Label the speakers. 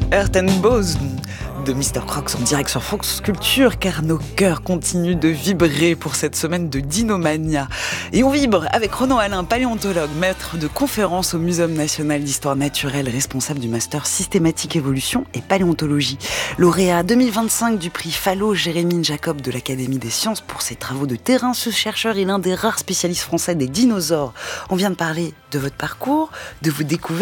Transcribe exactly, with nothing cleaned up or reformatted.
Speaker 1: Earth and Bones de mister Crocs en direct sur France Culture, car nos cœurs continuent de vibrer pour cette semaine de Dinomania. Et on vibre avec Ronan Alain, paléontologue, maître de conférences au Muséum national d'histoire naturelle, responsable du master systématique évolution et paléontologie. Lauréat deux mille vingt-cinq du prix Fallot Jérémine Jacob de l'Académie des sciences pour ses travaux de terrain. Ce chercheur est l'un des rares spécialistes français des dinosaures. On vient de parler de votre parcours, de vos découvertes.